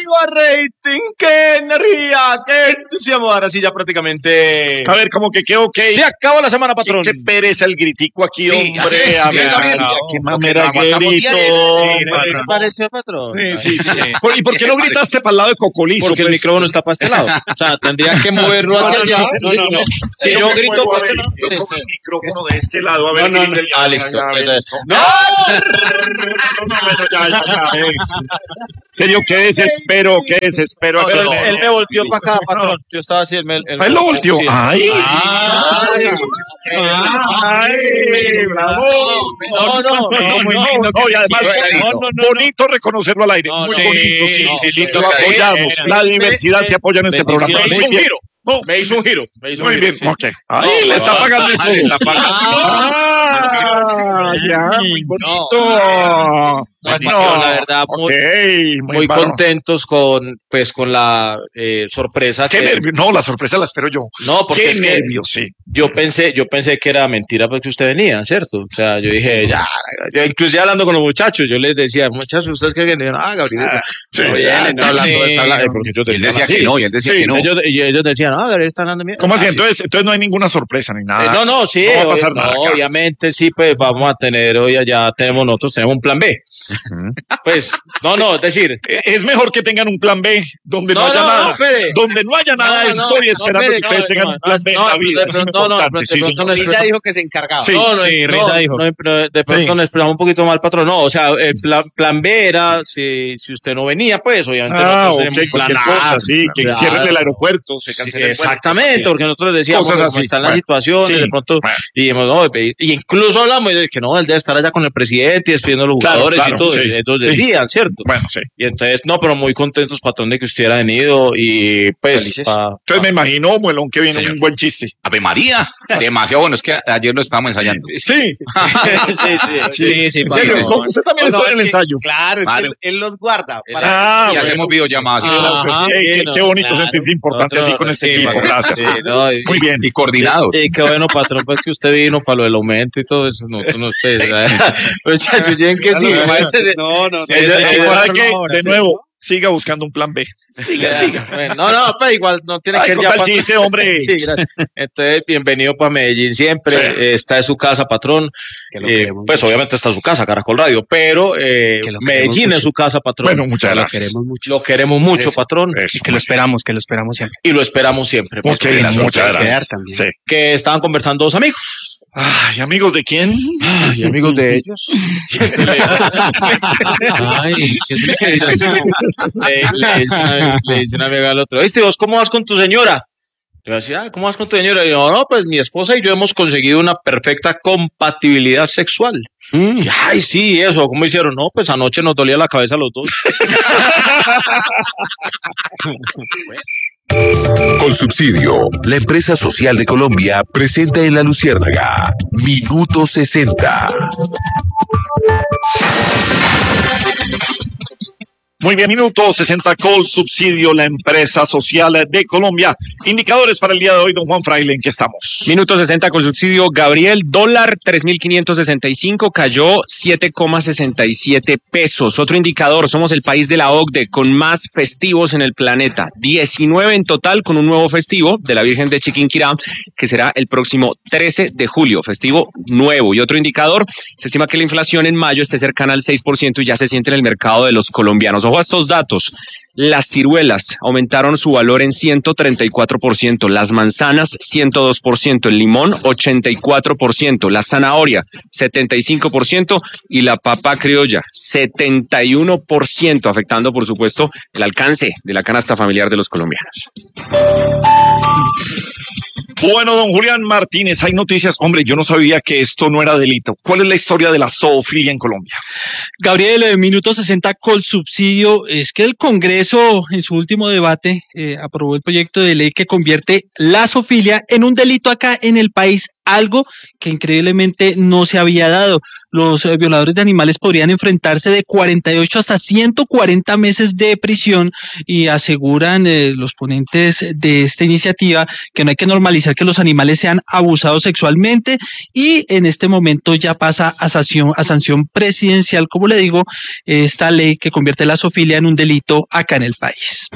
arriba rating, qué energía, qué entusiasmo. Ahora sí ya prácticamente... A ver, como que qué ok. Se acabó la semana, patrón. Qué pereza el gritico aquí, Sí, hombre. sí, A sí, ver, Gabriel. qué mamera Porque no grito. aguantamos ¿Qué le pareció, patrón? Sí. ¿Y por qué no gritaste para el lado de Cocolizo? Porque el pues? micrófono está para este lado. O sea, tendría que moverlo hacia allá. No. Si yo grito Yo para este lado. pongo el micrófono de este lado. A ver, grítele. Ah, listo. No. En serio, qué desespero. No, pero él me volteó para acá, patrón. Yo estaba así, él Él lo volteó. sí. Ay, bravo. No, Y además, bonito reconocerlo al aire. Muy bonito, sí. Lo apoyamos. La diversidad se apoya en este programa. Me hizo Muy un bien. giro. Me hizo un giro. Muy bien, sí. ok. Ahí le está pagando el le está ya, muy bonito. Bendición, la verdad, muy bárbaro. contentos con la sorpresa. Qué nervios. No, la sorpresa la espero yo. No, porque qué es que nervios, sí. yo pensé que era mentira porque usted venía, ¿cierto? O sea, yo dije, ya, inclusive hablando con los muchachos, yo les decía, muchachos, ¿ustedes qué vienen? Gabriel. Sí. Está hablando, porque yo Y él decía que no, y él decía que no. Ellos decían, Gabriel está hablando mierda. ¿Cómo así? Entonces no hay ninguna sorpresa ni nada. Sí, no va a pasar nada acá. obviamente sí, pues vamos a tener, hoy allá nosotros tenemos un plan B. Pues, es decir, Es mejor que tengan un plan B donde no haya nada. espere. Donde no haya nada, estoy esperando que ustedes tengan un plan B en la vida. Es importante. Sí, señor. Risa dijo que se encargaba. Sí. Risa dijo. De pronto nos expresamos un poquito mal, patrón. No, o sea, el plan B era si usted no venía, pues obviamente nosotros tenemos un plan cualquier cosa, sí, que Claro. cierren el aeropuerto, se Sí, cancele el vuelo. exactamente, porque nosotros decíamos Cosas cómo así. está la Bueno, situación, sí. y de pronto, Bueno. y dijimos, no, y incluso hablamos de que no, él debe estar allá con el presidente y despidiendo a los Claro, jugadores claro, y todo, sí, entonces sí. decían, ¿cierto? Bueno, sí. Y entonces, no, pero muy contentos, patrón, de que usted hubiera venido y pues... Felices. Entonces me imagino, Muelón, que viene Señor. un buen chiste. Ave María, demasiado bueno. Es que ayer lo estábamos ensayando. Sí. sí, ¿En serio? patrón. Usted también está en el ensayo. Claro, es Claro. que él los guarda. Para... Y hacemos videollamadas. Ajá, Qué bonito claro. sentirse importante así con este Sí, equipo. patrón. Gracias. Sí, no, Muy bien. Y coordinados. Y qué bueno, patrón, pues que usted vino para lo del aumento y todo eso. Nosotros no muchachos, tienen que sí. No. ¿Sabe qué? De nuevo, siga buscando un plan B. Siga. Bueno, no, pues igual no tiene que ir ya el chiste, hombre. Sí, gracias. Entonces, bienvenido para Medellín siempre. Sí. Está en su casa, patrón. Que lo queremos Pues mucho. obviamente está en su casa, Caracol Radio, pero lo queremos Medellín mucho. es su casa, patrón. Bueno, muchas Lo gracias. queremos mucho. Lo queremos mucho, Eso, patrón. eso. Y que lo esperamos siempre. Y lo esperamos siempre. Ok, patrón. muchas quedar gracias. también. Sí. Que estaban conversando dos amigos. Ay, amigos, ¿de quién? Y amigos de ellos. Ay, ¿qué es lo que Le dice una amiga al otro, ¿viste vos cómo vas con tu señora? Le decía, ¿cómo vas con tu señora? Y yo, no, pues mi esposa y yo hemos conseguido una perfecta compatibilidad sexual. Y, ay, sí, eso, ¿cómo hicieron? No, pues anoche nos dolía la cabeza a los dos. Con Subsidio, la empresa social de Colombia presenta en La Luciérnaga Minuto 60. Muy bien, minuto 60 Col Subsidio, la empresa social de Colombia. Indicadores para el día de hoy, don Juan Fraile, ¿en qué estamos? Minuto 60 con subsidio, Gabriel, dólar 3.565, cayó 7,67 pesos. Otro indicador, somos el país de la OCDE con más festivos en el planeta, 19 en total con un nuevo festivo de la Virgen de Chiquinquirá, que será el próximo 13 de julio, festivo nuevo. Y otro indicador, se estima que la inflación en mayo esté cercana al 6% y ya se siente en el mercado de los colombianos. Ojo a estos datos. Las ciruelas aumentaron su valor en 134%, las manzanas 102%, el limón 84%, la zanahoria 75% y la papa criolla 71%, afectando por supuesto el alcance de la canasta familiar de los colombianos. Bueno, don Julián Martínez, hay noticias. Hombre, yo no sabía que esto no era delito. ¿Cuál es la historia de la zoofilia en Colombia? Gabriel, minuto 60 con subsidio. Es que el Congreso en su último debate aprobó el proyecto de ley que convierte la zoofilia en un delito acá en el país algo que increíblemente no se había dado. Los violadores de animales podrían enfrentarse de 48 hasta 140 meses de prisión y aseguran los ponentes de esta iniciativa que no hay que normalizar que los animales sean abusados sexualmente y en este momento ya pasa a sanción presidencial, como le digo, esta ley que convierte la zoofilia en un delito acá en el país.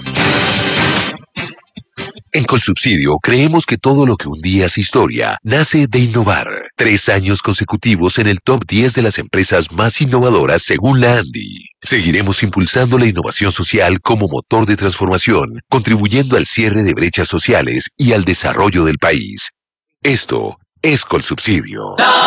En Colsubsidio creemos que todo lo que un día es historia nace de innovar. 3 años consecutivos en el top 10 de las empresas más innovadoras según la ANDI. Seguiremos impulsando la innovación social como motor de transformación, contribuyendo al cierre de brechas sociales y al desarrollo del país. Esto es Colsubsidio.